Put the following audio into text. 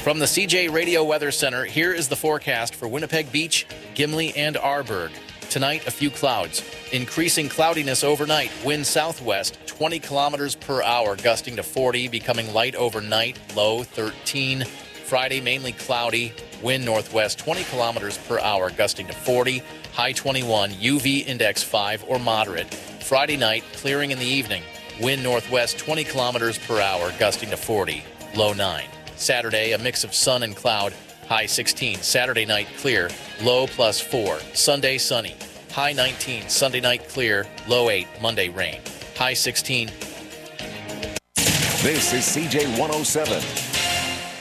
From the CJ Radio Weather Center, here is the forecast for Winnipeg Beach, Gimli, and Arborg. Tonight, a few clouds. Increasing cloudiness overnight. Wind southwest, 20 kilometers per hour, gusting to 40, becoming light overnight, low 13. Friday, mainly cloudy. Wind northwest, 20 kilometers per hour, gusting to 40, high 21. UV index 5 or moderate. Friday night, clearing in the evening. Wind northwest, 20 kilometers per hour, gusting to 40, low 9. Saturday, a mix of sun and cloud, high 16. Saturday night, clear, low plus 4. Sunday, sunny, high 19. Sunday night, clear, low 8. Monday, rain, high 16. This is CJ 107.